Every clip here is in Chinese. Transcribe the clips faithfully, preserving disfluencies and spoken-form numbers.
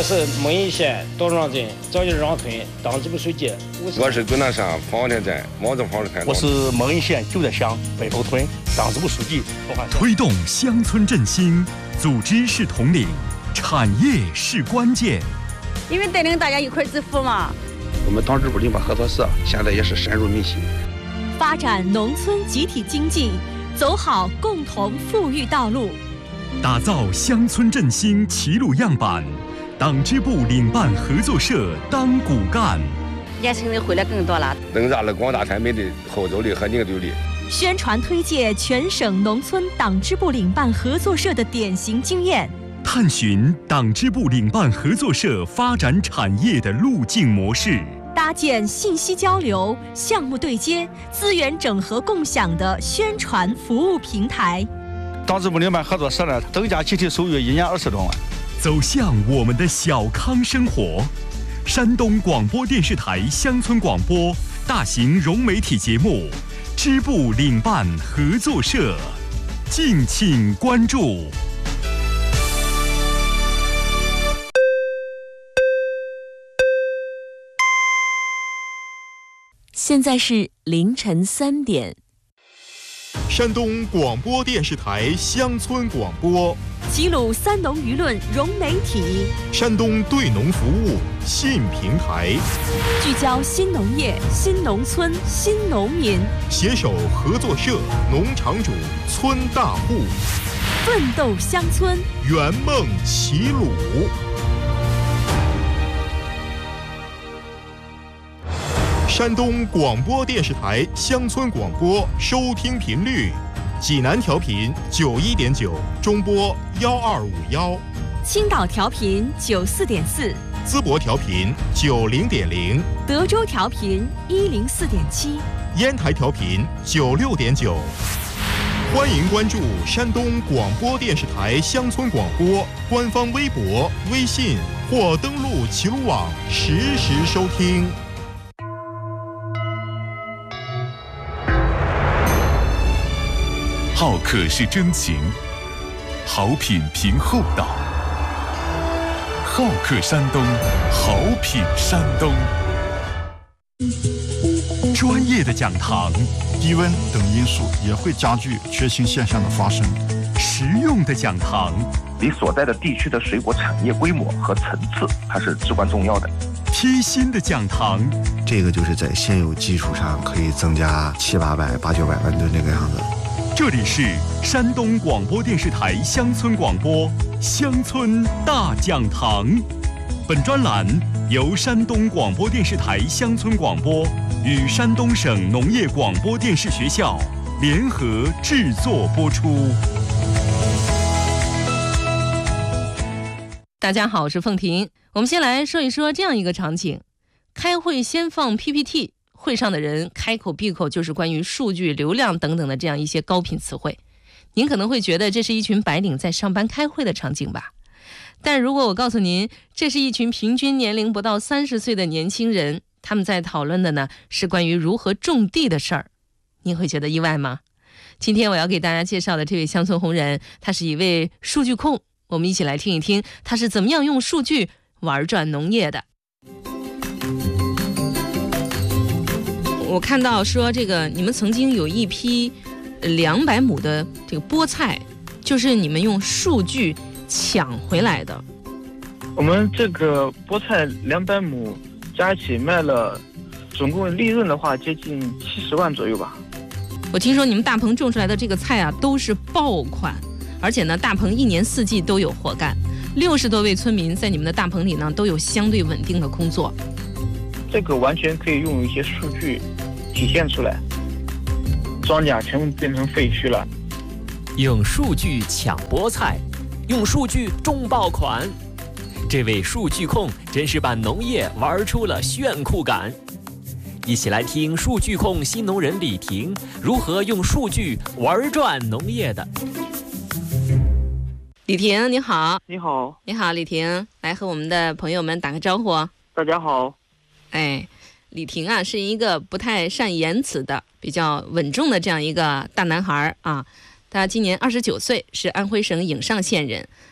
我是蒙阴县道庄镇张家庄村党支部书记。 我是滚南山方田镇毛泽方台。 我是蒙阴县九寨乡北头村党支部书记。 推动乡村振兴，组织是统领，产业是关键。 因为带领大家一块致富嘛。 我们党支部领办合作社现在也是深入民心， 发展农村集体经济，走好共同富裕道路， 打造乡村振兴齐鲁样板。党支部领办合作社当骨干， 年轻人回来更多了， 增加了广大村民的号召力和凝聚力。 宣传推介全省农村党支部领办合作社的典型经验， 探寻党支部领办合作社发展产业的路径模式， 搭建信息交流、项目对接、资源整合共享的宣传服务平台。 党支部领办合作社呢，增加集体收入一年二十多万。 走向我们的小康生活。山东广播电视台乡村广播大型融媒体节目支部领办合作社，敬请关注。 现在是凌晨三点。 山东广播电视台乡村广播， 齐鲁三农舆论融媒体， 山东对农服务新平台， 聚焦新农业、新农村、新农民， 携手合作社、农场主、村大户， 奋斗乡村， 圆梦齐鲁。山东广播电视台乡村广播收听频率：济南调频九一点九，中波幺二五幺； 青岛调频九四点四， 淄博调频九零点零， 德州调频一零四点七， 烟台调频九六点九。欢迎关注山东广播电视台乡村广播官方微博、微信或登录齐鲁网实时收听。好客是真情，好品凭厚道。好客山东，好品山东。专业的讲堂， 低温等因素也会加剧缺芯现象的发生。 实用的讲堂， 你所在的地区的水果产业规模和层次，它是至关重要的。 贴心的讲堂， 这个就是在现有基础上可以增加七八百、八九百万吨这个样子。 这里是山东广播电视台乡村广播乡村大讲堂，本专栏由山东广播电视台乡村广播与山东省农业广播电视学校联合制作播出。 大家好，我是凤婷。我们先来说一说这样一个场景：开会先放 P P T， 会上的人开口闭口就是关于数据、流量等等的这样一些高频词汇。您可能会觉得这是一群白领在上班开会的场景吧？但如果我告诉您，这是一群平均年龄不到三十岁的年轻人，他们在讨论的呢是关于如何种地的事儿，您会觉得意外吗？今天我要给大家介绍的这位乡村红人，他是一位数据控，我们一起来听一听他是怎么样用数据玩转农业的。我看到说这个你们曾经有一批两百亩的这个菠菜，就是你们用数据抢回来的。 我们这个菠菜两百亩加起卖了，总共利润的话接近七十万左右吧。 我听说你们大棚种出来的这个菜啊都是爆款，而且呢大棚一年四季都有活干，六十多位村民在你们的大棚里呢都有相对稳定的工作。 这个完全可以用一些数据体现出来，庄稼全部变成废墟了。 用数据抢菠菜，用数据种爆款，这位数据控真是把农业玩出了炫酷感。一起来听数据控新农人李婷如何用数据玩转农业的。 李婷你好。 你好。 你好李婷，来和我们的朋友们打个招呼。 大家好。 哎，李婷啊是一个不太善言辞的比较稳重的这样一个大男孩啊。他今年二十九岁，是安徽省颍上县人。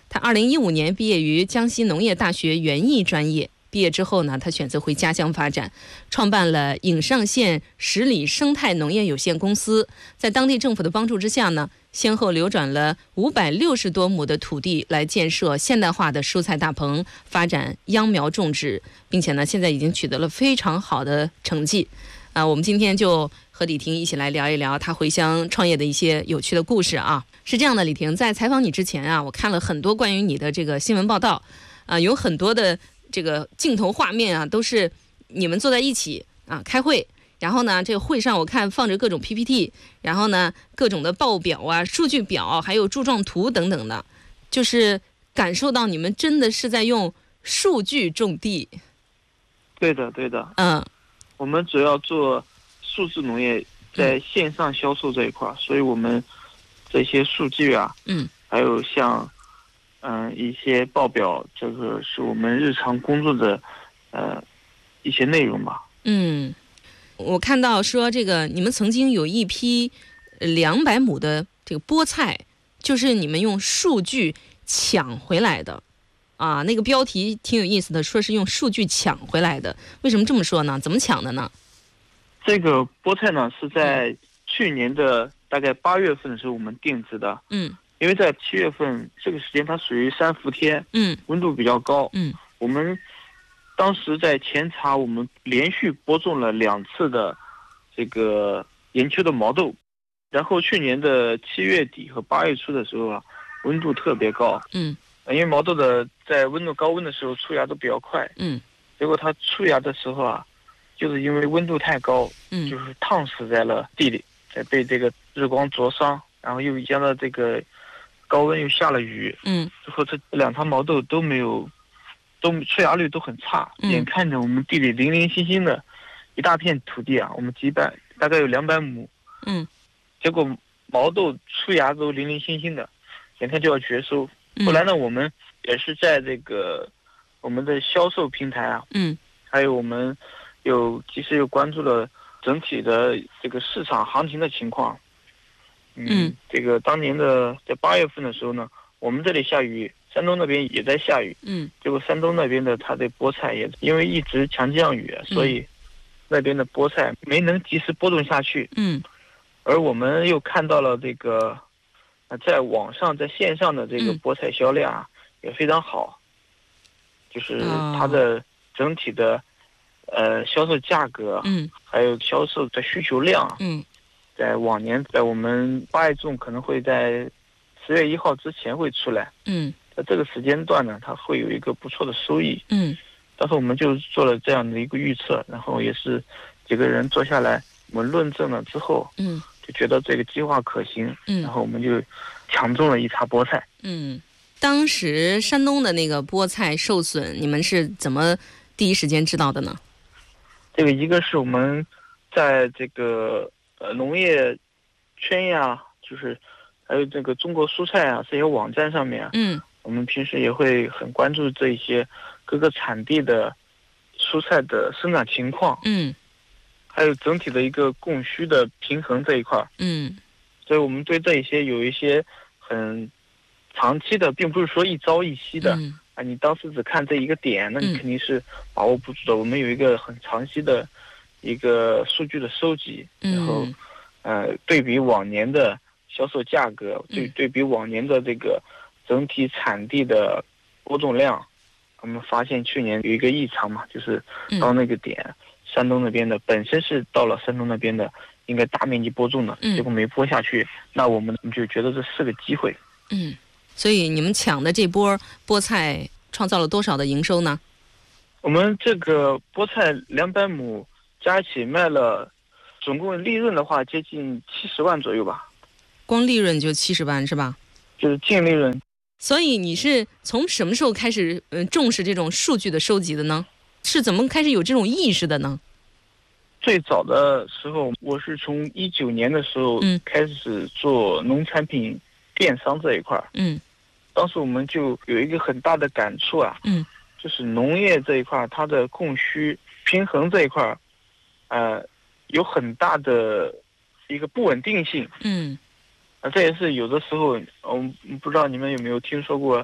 他二零一五年毕业于江西农业大学园艺专业，毕业之后呢，他选择回家乡发展，创办了颍上县十里生态农业有限公司。在当地政府的帮助之下呢，先后流转了五百六十多亩的土地来建设现代化的蔬菜大棚，发展秧苗种植，并且呢，现在已经取得了非常好的成绩。啊，我们今天就和李婷一起来聊一聊他回乡创业的一些有趣的故事啊。是这样的，李婷，在采访你之前啊，我看了很多关于你的这个新闻报道，啊，有很多的这个镜头画面啊，都是你们坐在一起啊开会，然后呢，这个会上我看放着各种 P P T， 然后呢，各种的报表啊、数据表，还有柱状图等等的，就是感受到你们真的是在用数据种地。 对的，对的， 嗯， 我们主要做数字农业，在线上销售这一块，嗯、所以我们这些数据啊， 嗯， 还有像嗯、呃、一些报表，这个是我们日常工作的呃一些内容吧。 嗯，我看到说这个你们曾经有一批两百亩的这个菠菜，就是你们用数据抢回来的。啊，那个标题挺有意思的，说是用数据抢回来的。为什么这么说呢？怎么抢的呢？ 这个菠菜呢，是在去年的大概八月份的时候我们定植的。 嗯， 因为在七月份这个时间它属于三伏天， 嗯， 温度比较高， 嗯， 我们当时在前查，我们连续播种了两次的这个研秋的毛豆，然后去年的七月底和八月初的时候啊，温度特别高， 嗯。 因为毛豆的在温度高温的时候出芽都比较快， 嗯， 结果它出芽的时候啊，就是因为温度太高， 嗯， 就是烫死在了地里，再被这个日光灼伤，然后又加上这个高温又下了雨， 嗯， 之后这两场毛豆都没有，都出芽率都很差， 嗯， 眼看着我们地里零零星星的一大片土地啊，我们几百大概有两百亩， 嗯， 结果毛豆出芽都零零星星的，眼看就要绝收。后来呢，我们也是在这个我们的销售平台啊， 嗯， 还有我们有及时又关注了整体的这个市场行情的情况。嗯， 嗯这个当年的在八月份的时候呢，我们这里下雨，山东那边也在下雨， 嗯， 结果山东那边的它的菠菜也因为一直强降雨，所以那边的菠菜没能及时播种下去。 嗯， 而我们又看到了这个。在网上，在线上的这个菠菜销量啊、嗯、也非常好，就是它的整体的、哦、呃销售价格， 嗯， 还有销售的需求量， 嗯， 在往年在我们八月种可能会在十月一号之前会出来， 嗯， 在这个时间段呢，它会有一个不错的收益， 嗯， 当时我们就做了这样的一个预测，然后也是几个人坐下来，我们论证了之后， 嗯。 就觉得这个计划可行， 嗯， 然后我们就抢种了一茬菠菜。 嗯，当时山东的那个菠菜受损，你们是怎么第一时间知道的呢？ 这个一个是我们在这个呃农业圈呀，就是还有这个中国蔬菜啊这些网站上面， 嗯， 我们平时也会很关注这些各个产地的蔬菜的生长情况， 嗯。 还有整体的一个供需的平衡这一块， 嗯， 所以我们对这一些有一些很长期的，并不是说一朝一夕的， 嗯、 啊，你当时只看这一个点，那你肯定是把握不住的。嗯、我们有一个很长期的一个数据的收集， 嗯、 然后呃对比往年的销售价格，对对比往年的这个整体产地的播种量，我们发现去年有一个异常嘛，就是到那个点。嗯山东那边的本身是到了山东那边的应该大面积播种的， 嗯、 结果没播下去，那我们就觉得这是个机会。 嗯，所以你们抢的这波菠菜创造了多少的营收呢？ 我们这个菠菜两百亩加一起卖了，总共利润的话接近七十万左右吧。 光利润就七十万是吧？ 就是净利润。 所以你是从什么时候开始呃重视这种数据的收集的呢？是怎么开始有这种意识的呢？ 最早的时候，我是从一九年的时候开始做农产品电商这一块。 嗯， 当时我们就有一个很大的感触啊， 嗯， 就是农业这一块它的供需平衡这一块，呃，有很大的一个不稳定性。 嗯， 啊，这也是有的时候，我、嗯、不知道你们有没有听说过， 嗯，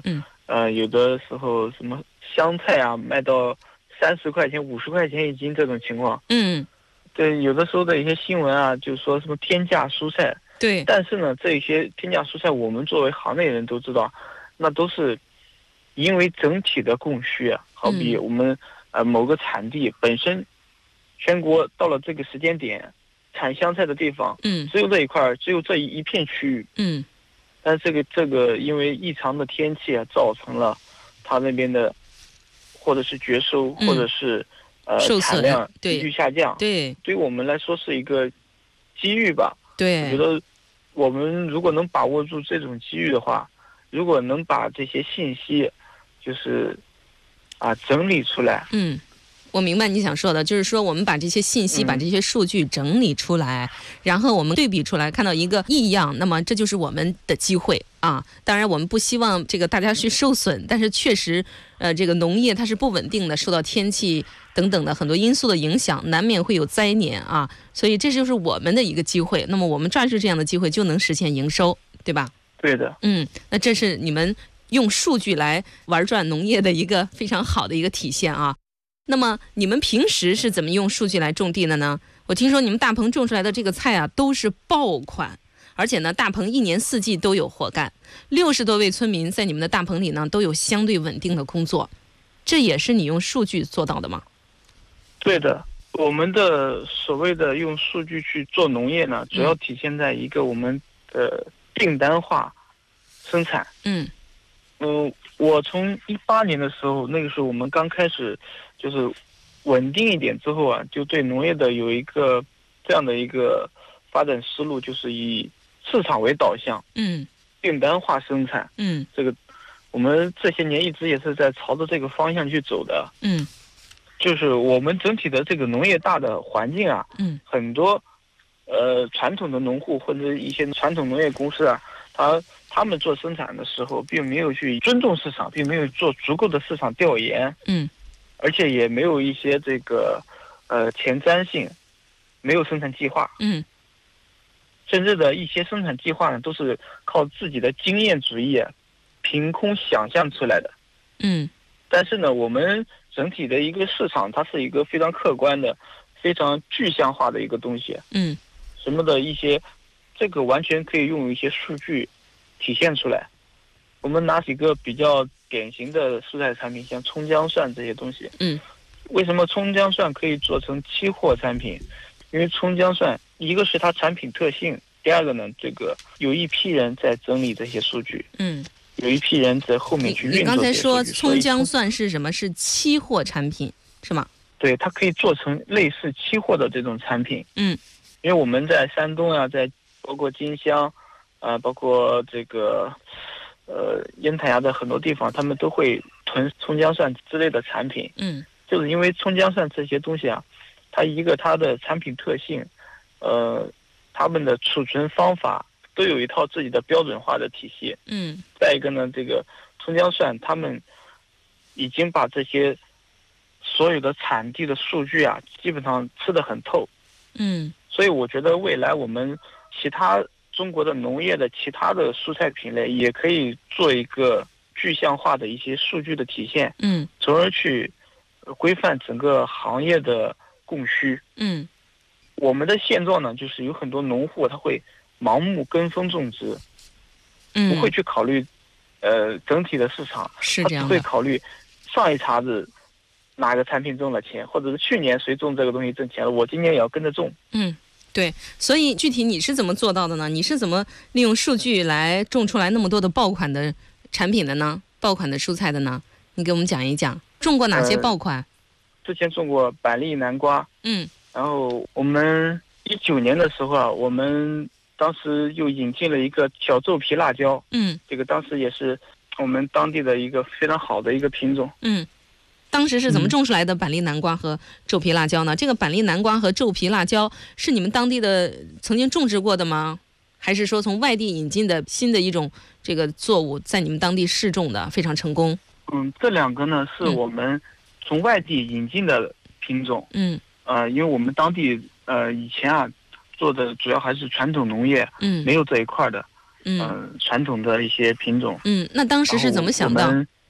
呃，有的时候什么香菜啊，卖到三十块钱、五十块钱一斤这种情况。 嗯， 对，有的时候的一些新闻啊，就说什么天价蔬菜。 对， 但是呢，这些天价蔬菜，我们作为行内人都知道，那都是因为整体的供需啊。好比我们、嗯、呃某个产地本身，全国到了这个时间点，产香菜的地方， 嗯， 只有这一块，只有这一片区域， 嗯， 但这个这个因为异常的天气啊，造成了它那边的或者是绝收，嗯、或者是呃产量急剧下降。 对， 对于我们来说是一个机遇吧。 对， 我觉得我们如果能把握住这种机遇的话，如果能把这些信息，就是啊整理出来。 嗯，我明白你想说的，就是说我们把这些信息、嗯、把这些数据整理出来，然后我们对比出来，看到一个异样，那么这就是我们的机会啊。当然，我们不希望这个大家去受损，但是确实，呃，这个农业它是不稳定的，受到天气等等的很多因素的影响，难免会有灾年啊。所以这就是我们的一个机会。那么我们抓住这样的机会，就能实现营收，对吧？ 对的。 嗯，那这是你们用数据来玩转农业的一个非常好的一个体现啊。那么你们平时是怎么用数据来种地的呢？我听说你们大棚种出来的这个菜啊，都是爆款，而且呢，大棚一年四季都有活干，六十多位村民在你们的大棚里呢，都有相对稳定的工作，这也是你用数据做到的吗？ 对的，我们的所谓的用数据去做农业呢，主要体现在一个我们的订单化生产。 嗯嗯，我从一八年的时候，那个时候我们刚开始就是稳定一点之后啊，就对农业的有一个这样的一个发展思路，就是以市场为导向， 嗯， 订单化生产， 嗯， 这个我们这些年一直也是在朝着这个方向去走的， 嗯， 就是我们整体的这个农业大的环境啊， 嗯， 很多呃传统的农户或者一些传统农业公司啊，他他们做生产的时候，并没有去尊重市场，并没有做足够的市场调研， 嗯， 而且也没有一些这个呃前瞻性，没有生产计划， 嗯， 甚至的一些生产计划呢，都是靠自己的经验主义啊，凭空想象出来的， 嗯， 但是呢，我们整体的一个市场，它是一个非常客观的、非常具象化的一个东西， 嗯， 什么的一些，这个完全可以用一些数据体现出来。我们拿几个比较典型的蔬菜产品，像葱姜蒜这些东西， 嗯， 为什么葱姜蒜可以做成期货产品？因为葱姜蒜，一个是它产品特性，第二个呢，这个有一批人在整理这些数据， 嗯， 有一批人在后面去运作。 你刚才说葱姜蒜是什么？是期货产品是吗？ 对，它可以做成类似期货的这种产品。 嗯， 因为我们在山东啊，在包括金乡，啊、呃，包括这个呃烟台啊的很多地方，他们都会囤葱姜蒜之类的产品。 嗯， 就是因为葱姜蒜这些东西啊，它一个它的产品特性，呃，他们的储存方法都有一套自己的标准化的体系。 嗯， 再一个呢，这个葱姜蒜他们已经把这些所有的产地的数据啊，基本上吃得很透。 嗯， 所以我觉得未来我们其他中国的农业的其他的蔬菜品类也可以做一个具象化的一些数据的体现， 嗯， 从而去规范整个行业的供需。 嗯， 我们的现状呢，就是有很多农户他会盲目跟风种植， 嗯， 不会去考虑呃整体的市场， 是这样的， 他只会考虑上一茬子哪个产品挣了钱，或者是去年谁种这个东西挣钱了，我今年也要跟着种。 嗯，对，所以具体你是怎么做到的呢？你是怎么利用数据来种出来那么多的爆款的产品的呢？爆款的蔬菜的呢？你给我们讲一讲，种过哪些爆款？ 呃、之前种过板栗南瓜， 嗯， 然后我们一九年的时候啊，我们当时又引进了一个小皱皮辣椒， 嗯， 这个当时也是我们当地的一个非常好的一个品种， 嗯。当时是怎么种出来的板栗南瓜和皱皮辣椒呢？这个板栗南瓜和皱皮辣椒是你们当地的曾经种植过的吗？还是说从外地引进的新的一种这个作物，在你们当地试种的非常成功？ 嗯，这两个呢是我们从外地引进的品种。 嗯， 呃，因为我们当地呃以前啊做的主要还是传统农业， 嗯， 没有这一块的， 嗯、 呃，传统的一些品种。 嗯，那当时是怎么想到？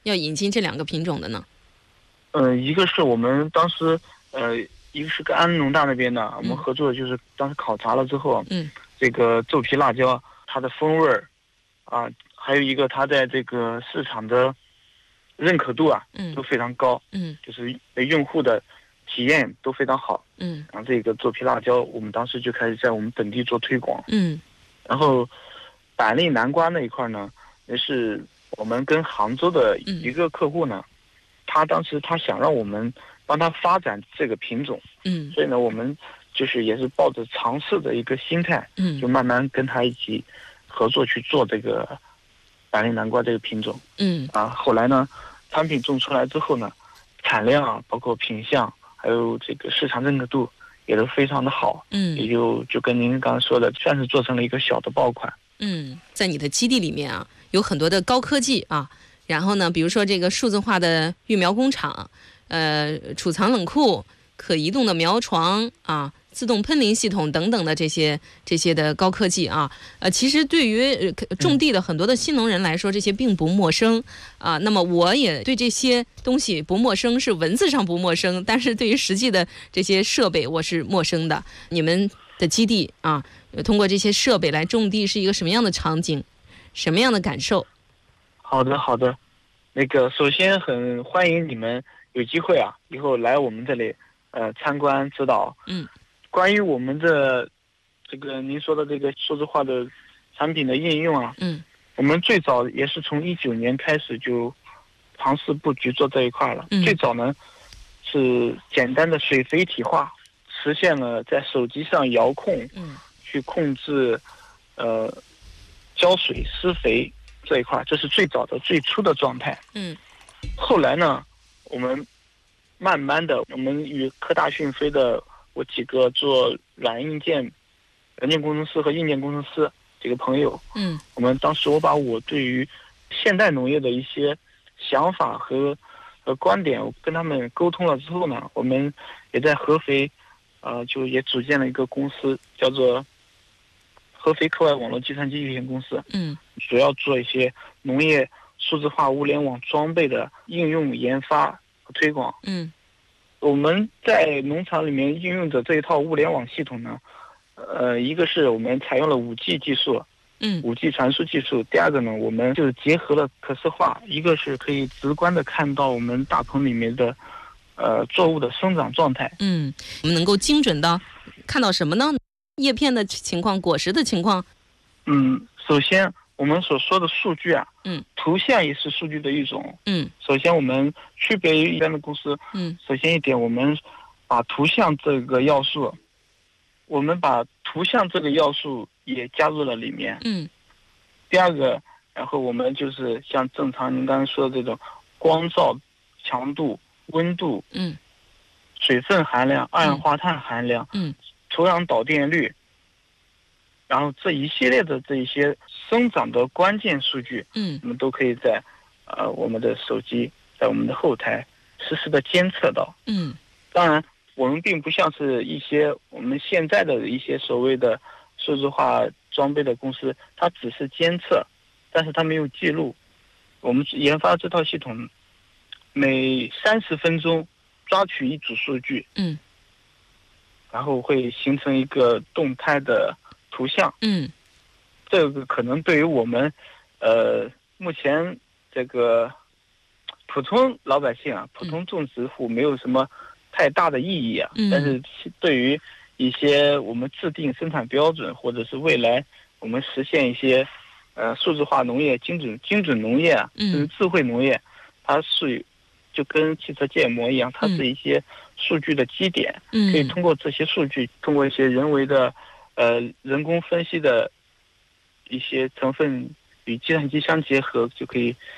要引进这两个品种的呢？ 呃，一个是我们当时呃，一个是跟安农大那边的，我们合作就是当时考察了之后， 嗯， 这个皱皮辣椒它的风味儿啊，还有一个它在这个市场的认可度啊， 嗯， 都非常高， 嗯， 就是对用户的体验都非常好， 嗯， 然后这个皱皮辣椒我们当时就开始在我们本地做推广， 嗯， 然后板栗南瓜那一块呢，也是我们跟杭州的一个客户呢， 嗯、 他当时他想让我们帮他发展这个品种， 嗯， 所以呢，我们就是也是抱着尝试的一个心态， 嗯， 就慢慢跟他一起合作去做这个板栗南瓜这个品种， 嗯， 啊，后来呢，产品种出来之后呢，产量啊，包括品相，还有这个市场认可度也都非常的好， 嗯， 也就就跟您刚刚说的，算是做成了一个小的爆款。 嗯，在你的基地里面啊，有很多的高科技啊，然后呢，比如说这个数字化的育苗工厂，呃，储藏冷库、可移动的苗床啊，自动喷淋系统等等的这些这些的高科技啊，呃，其实对于种地的很多的新农人来说，这些并不陌生啊。那么我也对这些东西不陌生，是文字上不陌生，但是对于实际的这些设备我是陌生的。你们的基地啊，通过这些设备来种地是一个什么样的场景，什么样的感受？ 好的，好的。那个，首先很欢迎你们有机会啊，以后来我们这里呃参观指导。 嗯。 关于我们的这个您说的这个数字化的产品的应用啊， 嗯， 我们最早也是从一九年开始就尝试布局做这一块了。 嗯， 最早呢是简单的水肥体化，实现了在手机上遥控， 嗯， 去控制呃浇水施肥这一块，这是最早的最初的状态。 嗯， 后来呢，我们慢慢的，我们与科大讯飞的我几个做软硬件、软件工程师和硬件工程师几个朋友， 嗯， 我们当时我把我对于现代农业的一些想法和和观点，我跟他们沟通了之后呢，我们也在合肥，呃，就也组建了一个公司，叫做合肥课外网络计算机有限公司， 嗯， 主要做一些农业数字化物联网装备的应用研发和推广， 嗯。 我们在农场里面应用的这一套物联网系统呢，呃，一个是我们采用了 五 G 技术， 嗯 ， 五 G 传输技术。第二个呢，我们就是结合了可视化，一个是可以直观的看到我们大棚里面的，呃，作物的生长状态。 嗯，我们能够精准的看到什么呢？叶片的情况，果实的情况。 嗯，首先我们所说的数据啊， 嗯， 图像也是数据的一种。 嗯， 首先我们区别于一般的公司， 嗯， 首先一点，我们把图像这个要素，我们把图像这个要素也加入了里面。 嗯， 第二个，然后我们就是像正常您刚才说的这种光照强度、温度， 嗯， 水分含量、二氧化碳含量， 嗯， 土壤导电率。然后这一系列的这一些生长的关键数据， 嗯， 我们都可以在呃我们的手机，在我们的后台实时的监测到。 嗯， 当然，我们并不像是一些我们现在的一些所谓的数字化装备的公司，它只是监测，但是它没有记录。我们研发这套系统，每三十分钟抓取一组数据， 嗯， 然后会形成一个动态的图像， 嗯， 这个可能对于我们，呃，目前这个普通老百姓啊，普通种植户没有什么太大的意义啊。 嗯， 但是对于一些我们制定生产标准，或者是未来我们实现一些呃数字化农业、精准精准农业啊， 嗯， 就是智慧农业，它是就跟汽车建模一样，它是一些数据的基点， 嗯， 可以通过这些数据，通过一些人为的。呃，人工分析的一些成分与计算机相结合，就可以